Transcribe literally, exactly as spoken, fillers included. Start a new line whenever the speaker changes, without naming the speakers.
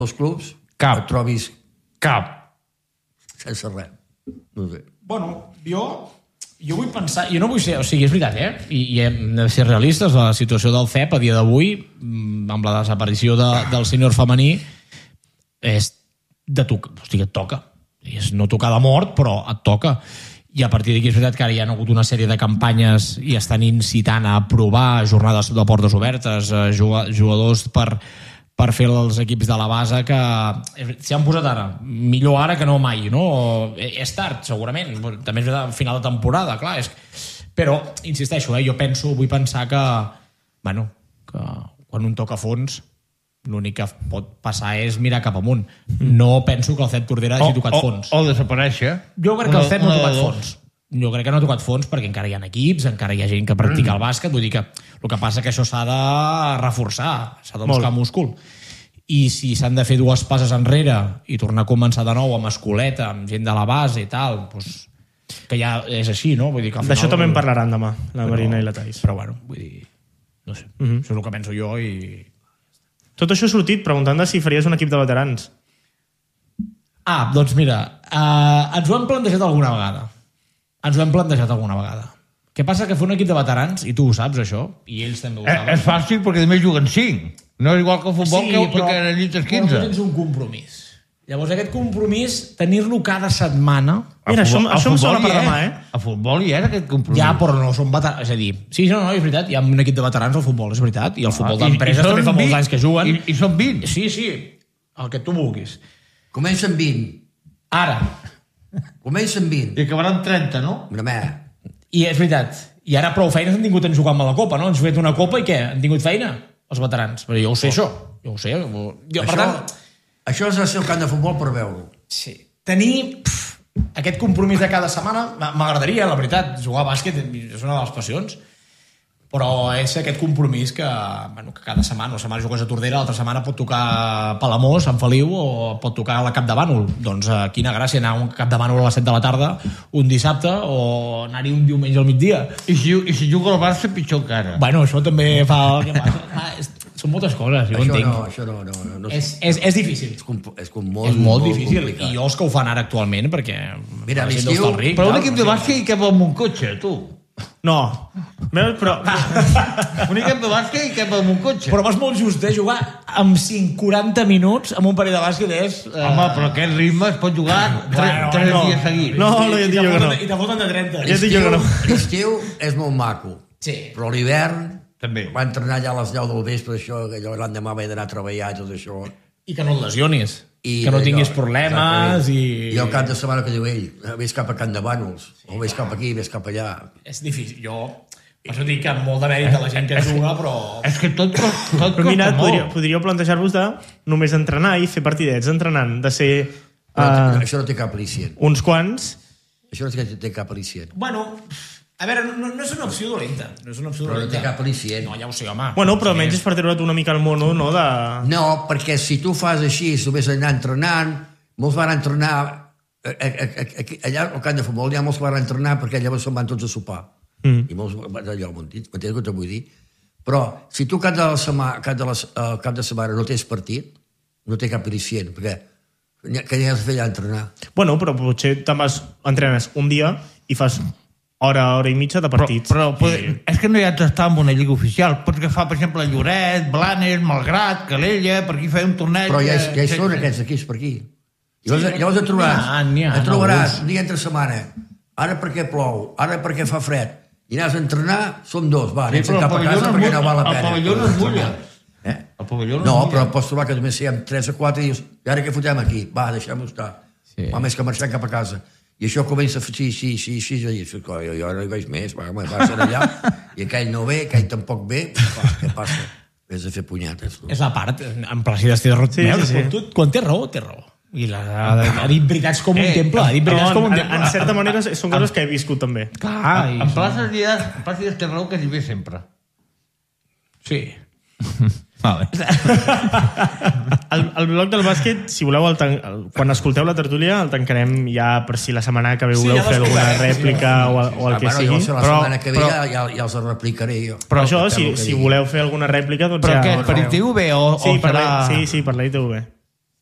els clubs,
Cap.
et trobis...
Cap.
Sense res. No sé.
Bueno, jo... Jo vull pensar... Jo no vull ser... O sigui, és veritat, eh? I, i hem de ser realistes. La situació del C E P a dia d'avui, amb la desaparició de, del sènior femení, és de tocar... Hosti, et toca. És no tocar de mort, però et toca. I a partir d'aquí és veritat que ara hi ha hagut una sèrie de campanyes i estan incitant a aprovar jornades de portes obertes, jugadors per... per fer els equips de la base que s'hi han posat ara. Millor ara que no mai, no? És tard, segurament. També és al final de temporada, clar. És... Però, insisteixo, eh, jo penso, vull pensar que, bueno, que quan un toca fons, l'únic que pot passar és mirar cap amunt. No penso que el C E P Tordera hagi tocat fons.
O, o desaparèixer.
Jo crec que el C E P no ha tocat fons. Jo crec que no ha tocat fons perquè encara hi ha equips, encara hi ha gent que practica el bàsquet, vull dir que el que passa que això s'ha de reforçar, s'ha de buscar múscul. I si s'han de fer dues passes enrere i tornar a començar de nou amb escoleta, amb gent de la base i tal, doncs, que ja és així, no? Vull dir que al final...
D'això també en parlaran demà, la però, Marina i la Thais.
Però bueno, vull dir... No sé, uh-huh. Això és el que penso jo i...
Tot això ha sortit preguntant si faries un equip de veterans.
Ah, doncs mira, uh, ens ho hem plantejat alguna vegada. Ens ho hem plantejat alguna vegada. Què passa? Que fer un equip de veterans, i tu ho saps, això, i ells també ho saben.
Eh, és fàcil perquè també juguen cinc. No és igual que el futbol, sí, que, que en llites quinze.
Però tu tens un compromís. Llavors, aquest compromís, tenir-lo cada setmana...
Mira, això, això em sona per demà, eh?
A futbol hi és aquest compromís.
Ja, però no són veterans. És a dir, sí, no, no, és veritat, hi ha un equip de veterans al futbol, és veritat, i el futbol ah, d'empreses també fa molts anys que juguen.
I, i són vint.
Sí, sí, el que tu vulguis.
Comencen vint.
Ara.
Comencen vint.
I acabaran trenta, no?
Una mea.
I és veritat. I ara prou feines han tingut en jugar amb la Copa, no? Han fet una Copa i què? Han tingut feina, els veterans. Però jo ho sé, això. Jo ho sé. Jo,
això,
per tant...
això és el seu camp de futbol per veure-ho.
Sí. Tenir pff, aquest compromís de cada setmana m'agradaria, la veritat. Jugar a bàsquet és una de les passions. Però és aquest compromís que, bueno, que cada setmana, una setmana jugues a Tordera, l'altra setmana pot tocar Palamós, Sant Feliu, o pot tocar a la Capdavànol. Doncs eh, quina gràcia anar a un Capdavànol a les set de la tarda un dissabte o anar-hi un diumenge al migdia.
I si, i si juga al Barça, pitjor encara.
Bueno, això també fa... Són moltes coses, jo
això
entenc.
No, això no, no, no, no.
És, és, és difícil.
És, com, és, com molt,
és molt, molt difícil.
Complicat.
I jo els que ho fan ara actualment, perquè...
Mira, l'estiu...
Però un equip de bàsquet hi cap amb un cotxe, tu.
No. Veus, però...
un equip de bàsquet i cap amb un cotxe.
Però vas molt just, eh? Jugar amb cinc quaranta minuts amb un parell de bàsquet és...
Uh... Home, però aquest ritme es pot jugar
bueno,
tres
no.
dies seguits.
No, no, ja et dic jo que no.
I te foten de trenta.
Ja et dic jo que no.
L'estiu és molt maco.
Sí.
Però l'hivern...
També.
Va entrenar allà a les deu del vespre, això, que allò l'endemà vaig d'anar a treballar i tot això.
I que no et lesionis.
I
que no
allò,
tinguis problemes i...
I el cap de setmana que diu ell, vés cap a Can de Bànols, sí, o vés cap aquí, vés cap allà.
És difícil. Jo... Per això dic que amb molt de mèrit de la gent que juga, però...
És que tot, tot
però mira, podríeu, podríeu plantejar-vos de només entrenar i fer partidets entrenant, de ser...
Uh,
uh,
això no té cap al·licient.
Uns quants...
Això no té, té cap al·licient.
Bueno... A veure, no, no és una opció dolenta. No és una opció
però
dolenta.
no té cap al·licient.
No, ja ho sé, home.
Bueno, però almenys és per treure't una mica al mono, no? De...
No, perquè si tu fas així, si només anar entrenant, molts van entrenar... A, a, a, a, allà al camp de futbol hi ha molts que van entrenar perquè llavors se'n van tots a sopar. Mm. I molts d'allò, m'entens què t'ho vull dir? Però si tu cap de, la setmana, cap, de les, uh, cap de setmana no tens partit, no té cap al·licient, perquè que ja has de fer allà entrenar.
Bueno, però potser te'n vas, entrenes un dia i fas... hora, hora i mitja de partits.
Però, però I... és que no hi ha d'estar en una lliga oficial. Pots agafar, per exemple, Lloret, Blanes, Malgrat, Calella, per aquí fer un torneig...
Però ja, ja hi sí, són sí. Aquests equips per aquí. Llavors, sí, llavors et trobaràs, ha, ha, et trobaràs un dia entre setmana. Ara perquè plou, ara perquè fa fred. I anaves a entrenar, som dos, va, anem sí, cap a casa perquè no val la pena.
El pavelló no es mulla.
Eh?
El pavelló no,
no
es
però pots trobar que només siguem tres o quatre i dius, i ara què fotem aquí? Va, deixem-ho estar. Sí. Va, més que marxem cap a casa. I això comença a fer així, així, així, així, i jo, jo, jo no hi veig més, va, va ser allà, i aquell no ve, aquell tampoc ve, va, què passa? Vés a fer punyates. No?
És la part, en Placides té raó. Sí, sí, sí. Quan, tu, quan té raó, té raó. I la, ha dit veritats com un eh, temple, ha dit veritats com un temple.
En, en certa manera són coses que he viscut també.
Clar.
En, en Placides té raó que hi ve sempre.
Sí.
Vale.
el, el blog del bàsquet, si voleu, el tan, el, quan escolteu la tertúlia, el tancarem ja per si la setmana que ve voleu sí, ja fer alguna rèplica sí, o, o el que
bueno,
sigui.
Jo, la
però,
setmana que ve
però,
ja, ja, ja els replicaré jo.
Però això, si, si voleu fer alguna rèplica, doncs
però
ja...
Però què, per I T V o,
sí,
o
per
serà...
la, sí, sí, per la I T V.